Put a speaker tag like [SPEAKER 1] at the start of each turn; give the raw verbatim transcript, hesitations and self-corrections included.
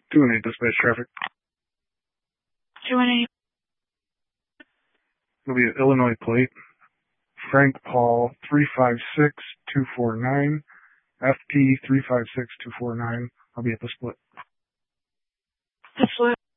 [SPEAKER 1] two one eight dispatch traffic.
[SPEAKER 2] two one eight.
[SPEAKER 1] It'll be an Illinois plate. Frank Paul three five six two four nine. F P three five six two four nine. I'll be at the split.
[SPEAKER 2] The split.